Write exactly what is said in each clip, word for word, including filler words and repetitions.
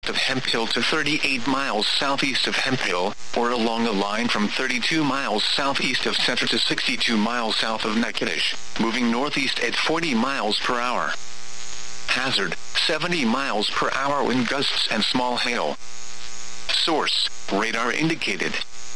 of Hemphill to thirty-eight miles southeast of Hemphill, or along a line from thirty-two miles southeast of Center to sixty-two miles south of Natchitoches, moving northeast at forty miles per hour. Hazard, seventy miles per hour wind gusts and small hail. Source, radar indicated.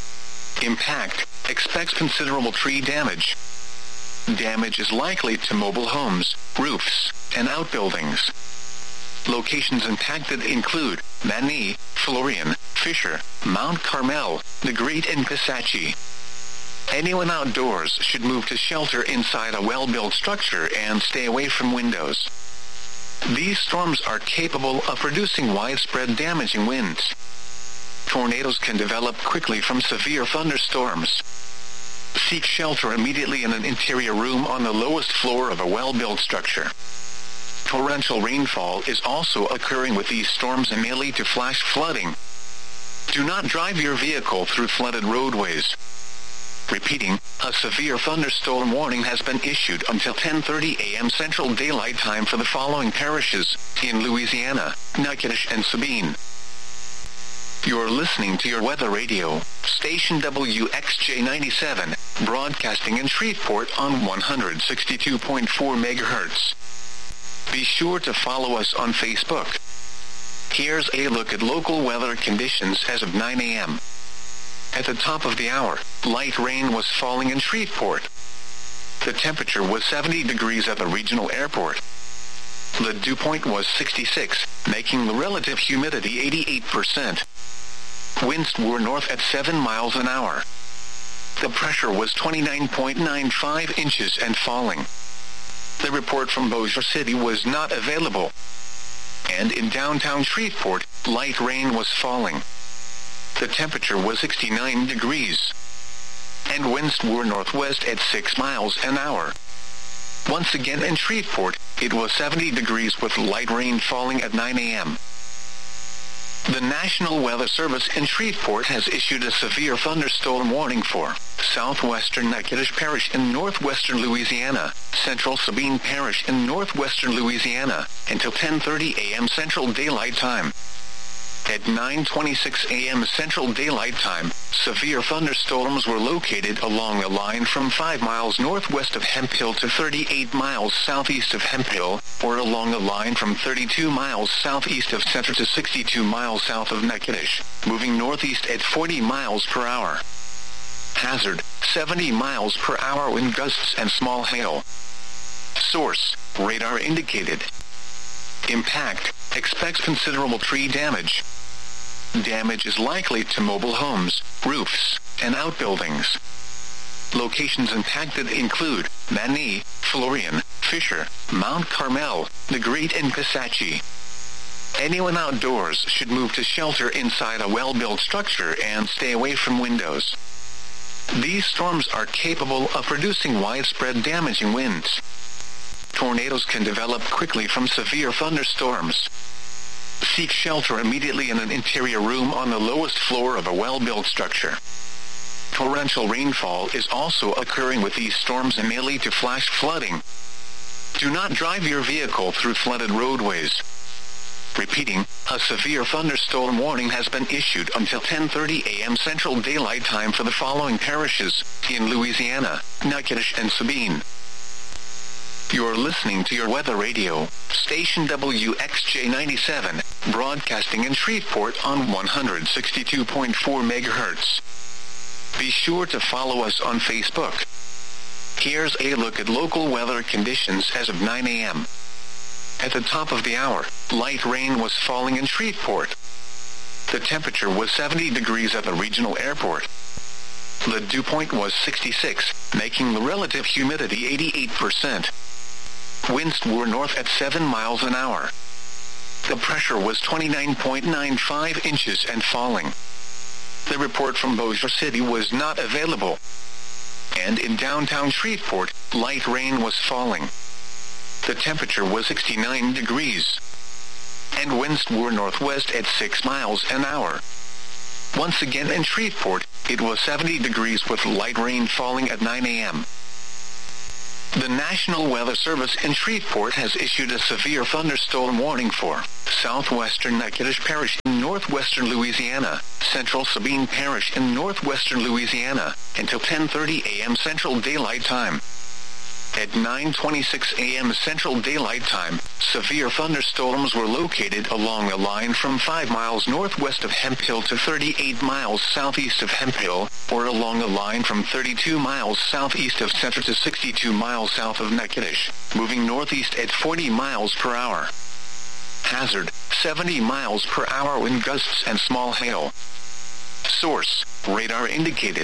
Impact, expects considerable tree damage. Damage is likely to mobile homes, roofs, and outbuildings. Locations impacted include Mani, Florian, Fisher, Mount Carmel, the Great and Kisatchie. Anyone outdoors should move to shelter inside a well-built structure and stay away from windows. These storms are capable of producing widespread damaging winds. Tornadoes can develop quickly from severe thunderstorms. Seek shelter immediately in an interior room on the lowest floor of a well-built structure. Torrential rainfall is also occurring with these storms and may lead to flash flooding. Do not drive your vehicle through flooded roadways. Repeating, a severe thunderstorm warning has been issued until ten thirty a m Central Daylight Time for the following parishes in Louisiana, Natchitoches and Sabine. You're listening to your weather radio, station W X J ninety-seven, broadcasting in Shreveport on one hundred sixty-two point four megahertz. Be sure to follow us on Facebook. Here's a look at local weather conditions as of nine a m At the top of the hour, light rain was falling in Shreveport. The temperature was seventy degrees at the regional airport. The dew point was sixty-six, making the relative humidity eighty-eight percent. Winds were north at seven miles an hour. The pressure was twenty-nine point nine five inches and falling. The report from Bossier City was not available. And in downtown Shreveport, light rain was falling. The temperature was sixty-nine degrees. And winds were northwest at six miles an hour. Once again in Shreveport, it was seventy degrees with light rain falling at nine a m The National Weather Service in Shreveport has issued a severe thunderstorm warning for southwestern Natchitoches Parish in northwestern Louisiana, central Sabine Parish in northwestern Louisiana, until ten thirty a m Central Daylight Time. At nine twenty-six a m Central Daylight Time, severe thunderstorms were located along a line from five miles northwest of Hemphill to thirty-eight miles southeast of Hemphill, or along a line from thirty-two miles southeast of Center to sixty-two miles south of Natchitoches, moving northeast at forty miles per hour. Hazard, seventy miles per hour wind gusts and small hail. Source, radar indicated. Impact, expects considerable tree damage. Damage is likely to mobile homes, roofs, and outbuildings. Locations impacted include Mani, Florian, Fisher, Mount Carmel, the Great and Kisatchie. Anyone outdoors should move to shelter inside a well-built structure and stay away from windows. These storms are capable of producing widespread damaging winds. Tornadoes can develop quickly from severe thunderstorms. Seek shelter immediately in an interior room on the lowest floor of a well-built structure. Torrential rainfall is also occurring with these storms and may lead to flash flooding. Do not drive your vehicle through flooded roadways. Repeating, a severe thunderstorm warning has been issued until ten thirty a m Central Daylight Time for the following parishes in Louisiana, Natchitoches and Sabine. You're listening to your weather radio, station W X J ninety-seven, broadcasting in Shreveport on one hundred sixty-two point four megahertz. Be sure to follow us on Facebook. Here's a look at local weather conditions as of nine a m At the top of the hour, light rain was falling in Shreveport. The temperature was seventy degrees at the regional airport. The dew point was sixty-six, making the relative humidity eighty-eight percent. Winds were north at seven miles an hour. The pressure was twenty-nine point nine five inches and falling. The report from Bossier City was not available. And in downtown Shreveport, light rain was falling. The temperature was sixty-nine degrees. And winds were northwest at six miles an hour. Once again in Shreveport, it was seventy degrees with light rain falling at nine a m The National Weather Service in Shreveport has issued a severe thunderstorm warning for southwestern Natchitoches Parish in northwestern Louisiana, central Sabine Parish in northwestern Louisiana, until ten thirty a.m. Central Daylight Time. At nine twenty-six a.m. Central Daylight Time, severe thunderstorms were located along a line from five miles northwest of Hemphill to thirty-eight miles southeast of Hemphill, or along a line from thirty-two miles southeast of Center to sixty-two miles south of Natchitoches, moving northeast at forty miles per hour. Hazard, seventy miles per hour wind gusts and small hail. Source, radar indicated.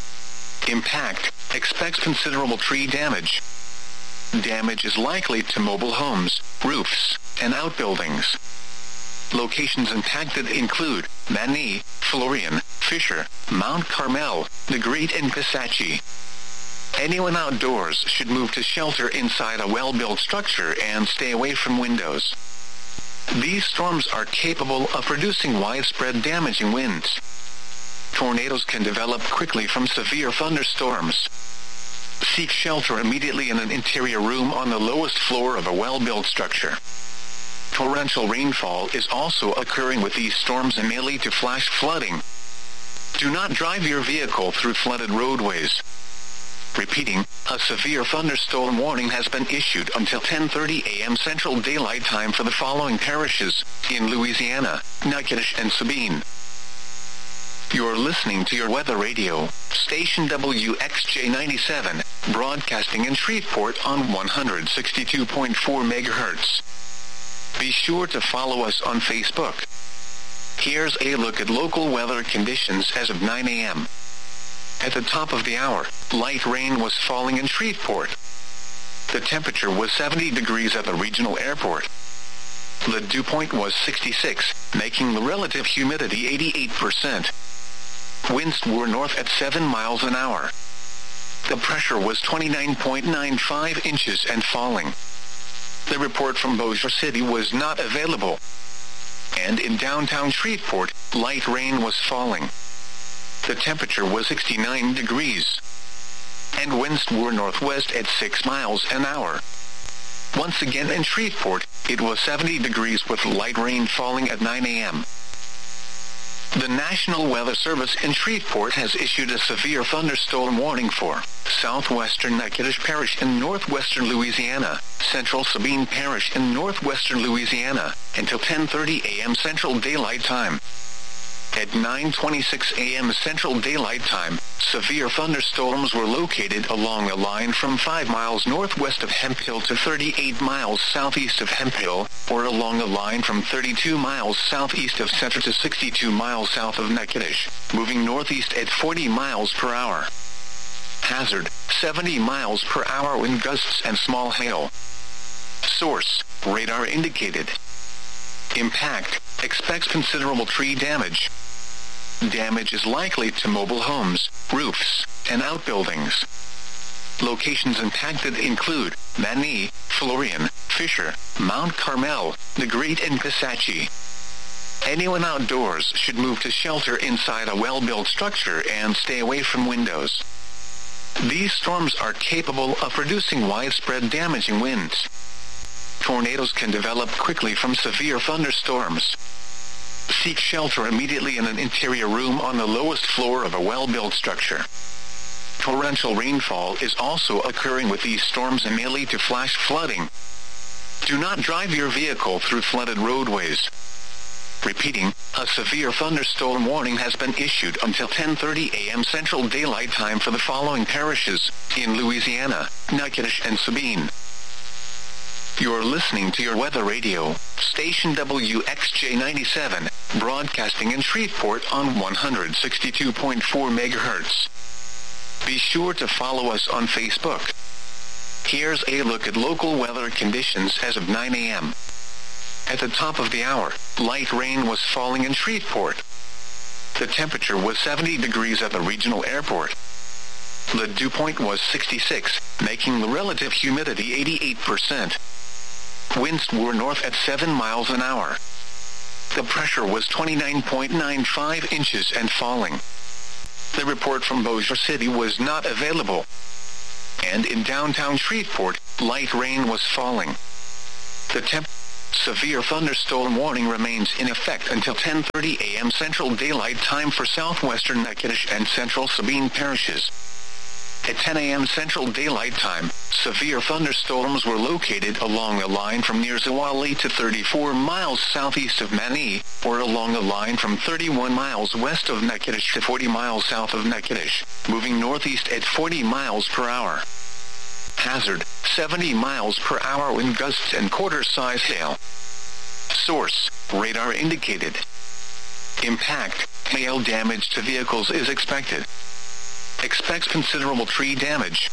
Impact, expects considerable tree damage. Damage is likely to mobile homes, roofs, and outbuildings. Locations impacted include Many, Florian, Fisher, Mount Carmel, Negrete, and Kisatchie. Anyone outdoors should move to shelter inside a well-built structure and stay away from windows. These storms are capable of producing widespread damaging winds. Tornadoes can develop quickly from severe thunderstorms. Seek shelter immediately in an interior room on the lowest floor of a well-built structure. Torrential rainfall is also occurring with these storms and may lead to flash flooding. Do not drive your vehicle through flooded roadways. Repeating, a severe thunderstorm warning has been issued until ten thirty a.m. Central Daylight Time for the following parishes in Louisiana, Natchitoches, and Sabine. You're listening to your weather radio, station W X J ninety-seven, broadcasting in Shreveport on one hundred sixty-two point four megahertz. Be sure to follow us on Facebook. Here's a look at local weather conditions as of nine a.m. At the top of the hour, light rain was falling in Shreveport. The temperature was seventy degrees at the regional airport. The dew point was sixty-six, making the relative humidity eighty-eight percent. Winds were north at seven miles an hour. The pressure was twenty-nine point nine five inches and falling. The report from Bossier City was not available. And in downtown Shreveport, light rain was falling. The temperature was sixty-nine degrees. And winds were northwest at six miles an hour. Once again in Shreveport, it was seventy degrees with light rain falling at nine a.m. The National Weather Service in Shreveport has issued a severe thunderstorm warning for southwestern Natchitoches Parish in northwestern Louisiana, central Sabine Parish in northwestern Louisiana, until ten thirty a.m. Central Daylight Time. At nine twenty-six a.m. Central Daylight Time, severe thunderstorms were located along a line from five miles northwest of Hemphill to thirty-eight miles southeast of Hemphill, or along a line from thirty-two miles southeast of Center to sixty-two miles south of Natchitoches, moving northeast at forty miles per hour. Hazard, seventy miles per hour wind gusts and small hail. Source, radar indicated. Impact, expects considerable tree damage. Damage is likely to mobile homes, roofs, and outbuildings. Locations impacted include Many, Florian, Fisher, Mount Carmel, Negrete, and Kisatchie. Anyone outdoors should move to shelter inside a well-built structure and stay away from windows. These storms are capable of producing widespread damaging winds. Tornadoes can develop quickly from severe thunderstorms. Seek shelter immediately in an interior room on the lowest floor of a well-built structure. Torrential rainfall is also occurring with these storms and may lead to flash flooding. Do not drive your vehicle through flooded roadways. Repeating, a severe thunderstorm warning has been issued until ten thirty a.m. Central Daylight Time for the following parishes in Louisiana, Natchitoches, and Sabine. You're listening to your weather radio, station W X J ninety-seven, broadcasting in Shreveport on one hundred sixty-two point four megahertz. Be sure to follow us on Facebook. Here's a look at local weather conditions as of nine a.m. At the top of the hour, light rain was falling in Shreveport. The temperature was seventy degrees at the regional airport. The dew point was sixty-six, making the relative humidity eighty-eight percent. Winds were north at seven miles an hour. The pressure was twenty-nine point nine five inches and falling. The report from Bossier City was not available. And in downtown Shreveport, light rain was falling. The temp severe thunderstorm warning remains in effect until ten thirty a m Central Daylight Time for southwestern Natchitoches and central Sabine parishes. At ten a m Central Daylight Time, severe thunderstorms were located along the line from near Zwolle to thirty-four miles southeast of Mani, or along the line from thirty-one miles west of Natchitoches to forty miles south of Natchitoches, moving northeast at forty miles per hour. Hazard, seventy miles per hour wind gusts and quarter-size hail. Source, radar indicated. Impact, hail damage to vehicles is expected. Expects considerable tree damage.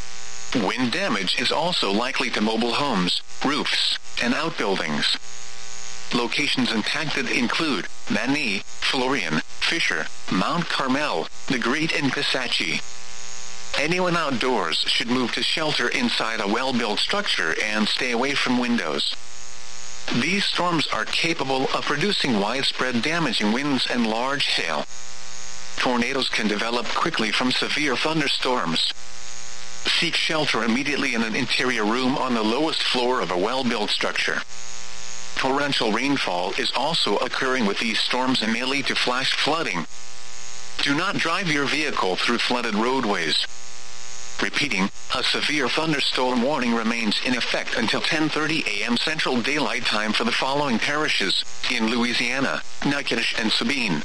Wind damage is also likely to mobile homes, roofs, and outbuildings. Locations impacted include Mani, Florian, Fisher, Mount Carmel, Negrete and Kisatchie. Anyone outdoors should move to shelter inside a well-built structure and stay away from windows. These storms are capable of producing widespread damaging winds and large hail. Tornadoes can develop quickly from severe thunderstorms. Seek shelter immediately in an interior room on the lowest floor of a well-built structure. Torrential rainfall is also occurring with these storms and may lead to flash flooding. Do not drive your vehicle through flooded roadways. Repeating, a severe thunderstorm warning remains in effect until ten thirty a m Central Daylight Time for the following parishes in Louisiana, Natchitoches and Sabine.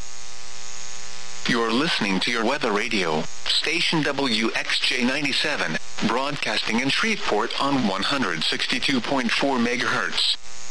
You're listening to your weather radio, station W X J ninety-seven, broadcasting in Shreveport on one hundred sixty-two point four megahertz.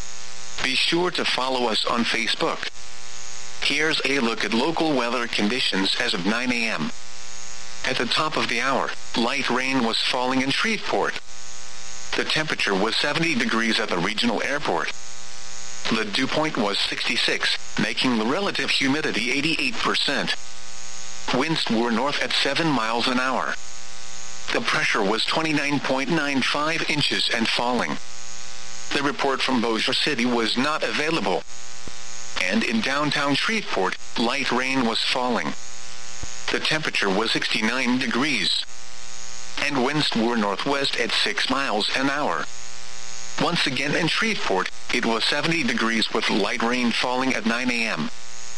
Be sure to follow us on Facebook. Here's a look at local weather conditions as of nine a m At the top of the hour, light rain was falling in Shreveport. The temperature was seventy degrees at the regional airport. The dew point was sixty-six, making the relative humidity eighty-eight percent. Winds were north at seven miles an hour. The pressure was twenty-nine point nine five inches and falling. The report from Bossier City was not available. And in downtown Shreveport, light rain was falling. The temperature was sixty-nine degrees. And winds were northwest at six miles an hour. Once again in Shreveport, it was seventy degrees with light rain falling at nine a m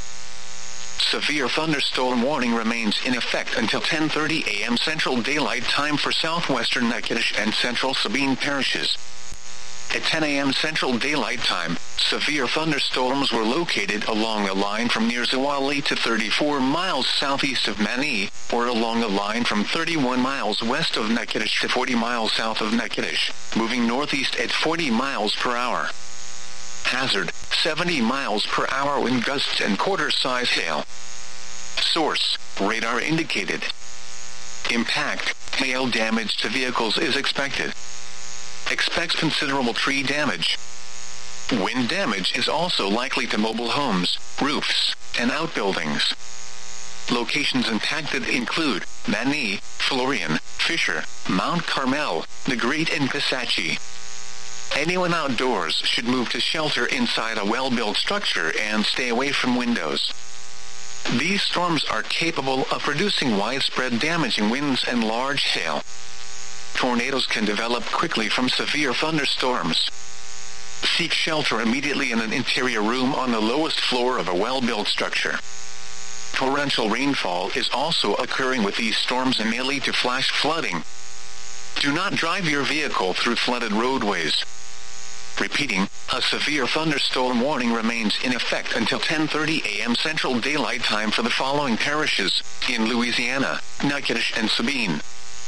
Severe thunderstorm warning remains in effect until ten thirty a m Central Daylight Time for southwestern Natchitoches and central Sabine parishes. At ten a m Central Daylight Time, severe thunderstorms were located along the line from near Zwolle to thirty-four miles southeast of Mani, or along the line from thirty-one miles west of Natchitoches to forty miles south of Natchitoches, moving northeast at forty miles per hour. Hazard, seventy miles per hour wind gusts and quarter-size hail. Source, radar indicated. Impact, hail damage to vehicles is expected. Expects considerable tree damage. Wind damage is also likely to mobile homes, roofs, and outbuildings. Locations impacted include Mani, Florian, Fisher, Mount Carmel, Negrete and Kisatchie. Anyone outdoors should move to shelter inside a well-built structure and stay away from windows. These storms are capable of producing widespread damaging winds and large hail. Tornadoes can develop quickly from severe thunderstorms. Seek shelter immediately in an interior room on the lowest floor of a well-built structure. Torrential rainfall is also occurring with these storms and may lead to flash flooding. Do not drive your vehicle through flooded roadways. Repeating, a severe thunderstorm warning remains in effect until ten thirty a m Central Daylight Time for the following parishes in Louisiana, Natchitoches and Sabine.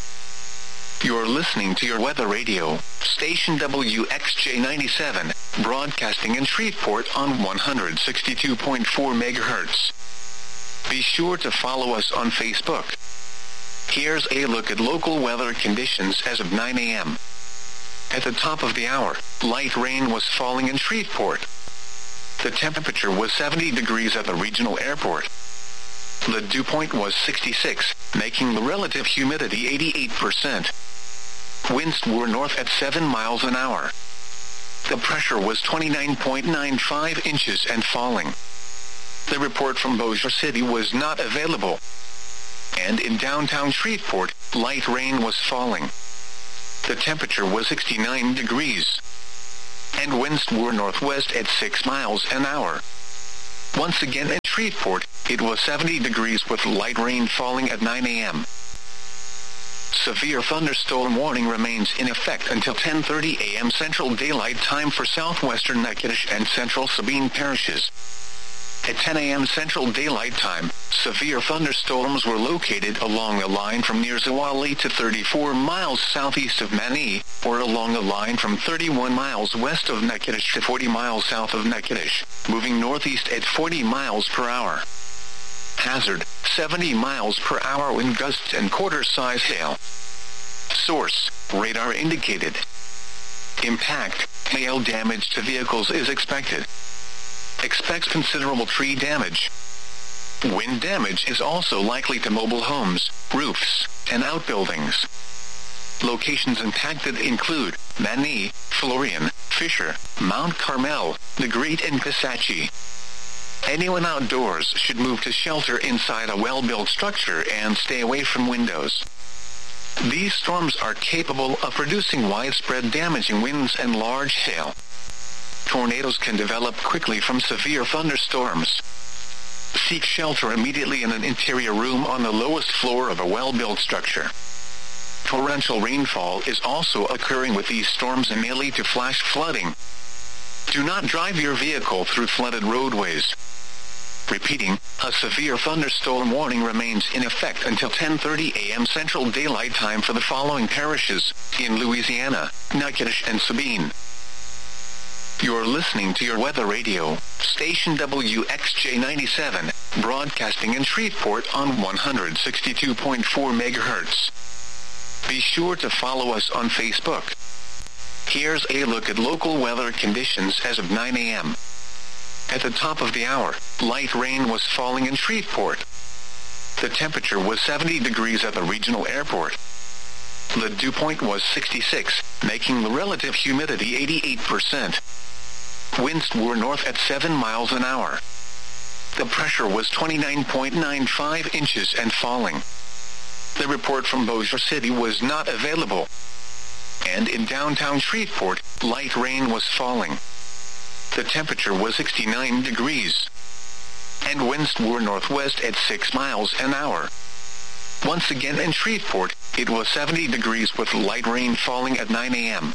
You're listening to your weather radio, station W X J ninety-seven, broadcasting in Shreveport on one hundred sixty-two point four megahertz. Be sure to follow us on Facebook. Here's a look at local weather conditions as of nine a m At the top of the hour, light rain was falling in Shreveport. The temperature was seventy degrees at the regional airport. The dew point was sixty-six, making the relative humidity eighty-eight percent. Winds were north at seven miles an hour. The pressure was twenty-nine point nine five inches and falling. The report from Bossier City was not available. And in downtown Shreveport, light rain was falling. The temperature was sixty-nine degrees. And winds were northwest at six miles an hour. Once again in Shreveport, it was seventy degrees with light rain falling at nine a m Severe thunderstorm warning remains in effect until ten thirty a m Central Daylight Time for southwestern Natchitoches and central Sabine parishes. At ten a m Central Daylight Time, severe thunderstorms were located along a line from near Zwolle to thirty-four miles southeast of Mani, or along a line from thirty-one miles west of Natchitoches to forty miles south of Natchitoches, moving northeast at forty miles per hour. Hazard, seventy miles per hour wind gusts and quarter-size hail. Source, radar indicated. Impact, hail damage to vehicles is expected. Expects considerable tree damage. Wind damage is also likely to mobile homes, roofs, and outbuildings. Locations impacted include Mani, Florian, Fisher, Mount Carmel, Negrete and Kisatchie. Anyone outdoors should move to shelter inside a well-built structure and stay away from windows. These storms are capable of producing widespread damaging winds and large hail. Tornadoes can develop quickly from severe thunderstorms. Seek shelter immediately in an interior room on the lowest floor of a well-built structure. Torrential rainfall is also occurring with these storms and may lead to flash flooding. Do not drive your vehicle through flooded roadways. Repeating, a severe thunderstorm warning remains in effect until ten thirty a m Central Daylight Time for the following parishes in Louisiana, Natchitoches and Sabine. You're listening to your weather radio, station W X J ninety-seven, broadcasting in Shreveport on one hundred sixty-two point four megahertz. Be sure to follow us on Facebook. Here's a look at local weather conditions as of nine a m At the top of the hour, light rain was falling in Shreveport. The temperature was seventy degrees at the regional airport. The dew point was sixty-six, making the relative humidity eighty-eight percent. Winds were north at seven miles an hour. The pressure was twenty-nine point nine five inches and falling. The report from Bossier City was not available. And in downtown Shreveport, light rain was falling. The temperature was sixty-nine degrees. And winds were northwest at six miles an hour. Once again in Shreveport, it was seventy degrees with light rain falling at nine a m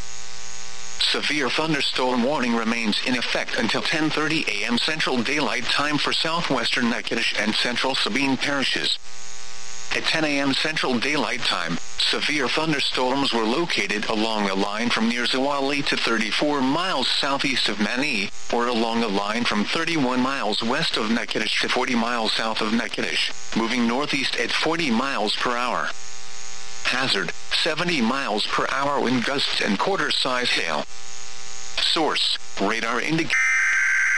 Severe thunderstorm warning remains in effect until ten thirty a m Central Daylight Time for southwestern Natchitoches and central Sabine parishes. At ten a m Central Daylight Time, severe thunderstorms were located along a line from near Zwolle to thirty-four miles southeast of Mani, or along a line from thirty-one miles west of Natchitoches to forty miles south of Natchitoches, moving northeast at forty miles per hour. Hazard, seventy miles per hour wind gusts and quarter-size hail. Source, radar indicates.